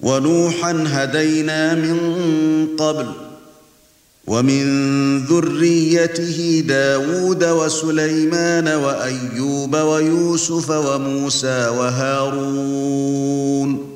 ونوحا هدينا من قبل ومن ذريته داود وسليمان وأيوب ويوسف وموسى وهارون